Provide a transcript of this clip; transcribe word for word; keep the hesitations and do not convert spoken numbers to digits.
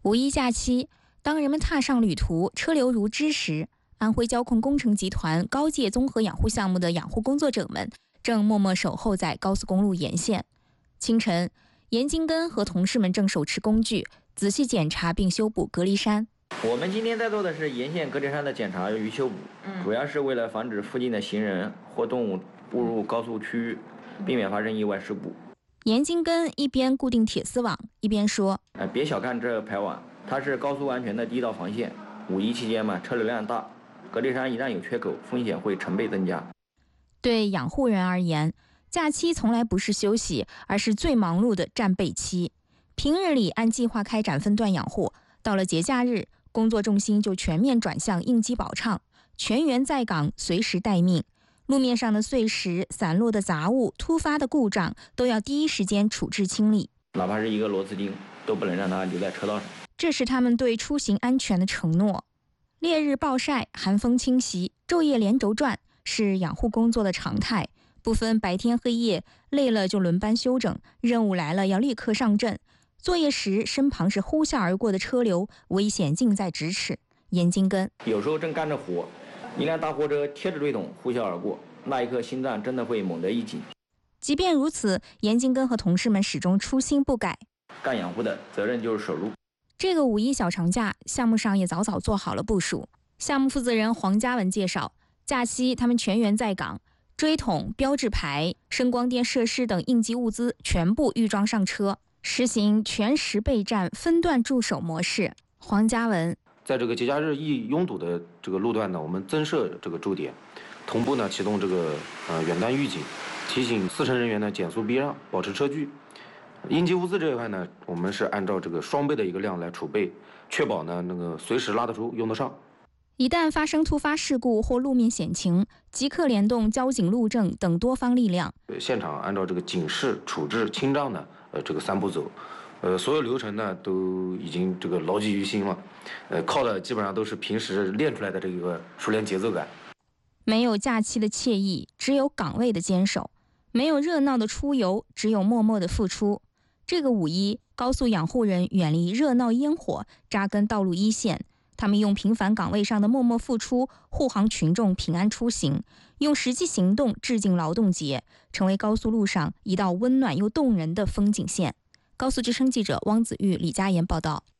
五一假期，当人们踏上旅途，车流如织时，安徽交控工程集团高界综合养护项目的养护工作者们正默默守候在高速公路沿线。清晨，严金根和同事们正手持工具，仔细检查并修补隔离山。 我们今天在做的是沿线隔离山的检查与修补，主要是为了防止附近的行人或动物误入高速区域，避免发生意外事故。 严金根一边固定铁丝网，一边说：“ 呃，别小看这排网，它是高速安全的第一道防线。五一期间嘛，车流量大，隔离山一旦有缺口，风险会成倍增加。” 对养护人而言，假期从来不是休息，而是最忙碌的战备期。平日里按计划开展分段养护，到了节假日，工作重心就全面转向应急保畅，全员在岗，随时待命。路面上的碎石、散落的杂物、突发的故障，都要第一时间处置清理。 哪怕是一个螺丝钉，都不能让它留在车道上。 这是他们对出行安全的承诺。烈日暴晒，寒风侵袭，昼夜连轴转，是养护工作的常态。不分白天黑夜，累了就轮班休整，任务来了要立刻上阵。作业时，身旁是呼啸而过的车流，危险近在咫尺。严金根有时候正干着活，一辆大货车贴着锥桶呼啸而过，那一刻心脏真的会猛地一紧。 即便如此，严金根和同事们始终初心不改。 干养护的责任就是守路。 这个五一小长假，项目上也早早做好了部署。项目负责人黄嘉文介绍，假期他们全员在岗，锥桶、标志牌、声光电设施等应急物资全部预装上车，实行全时备战、分段驻守模式。黄嘉文在这个节假日易拥堵的这个路段呢，我们增设这个驻点，同步呢启动这个呃远端预警，提醒司乘人员呢减速避让，保持车距。应急物资这一块呢，我们是按照这个双倍的一个量来储备，确保呢那个随时拉得出、用得上。 一旦发生突发事故或路面险情，即刻联动交警、路政等多方力量。 现场按照这个警示、处置、清障呢，呃这个三步走。呃，所有流程呢都已经这个牢记于心了，呃，靠的基本上都是平时练出来的这个熟练节奏感。 没有假期的惬意，只有岗位的坚守；没有热闹的出游，只有默默的付出。这个五一，高速养护人远离热闹烟火，扎根道路一线。他们用平凡岗位上的默默付出，护航群众平安出行，用实际行动致敬劳动节，成为高速路上一道温暖又动人的风景线。高速之声记者汪子玉、李佳妍报道。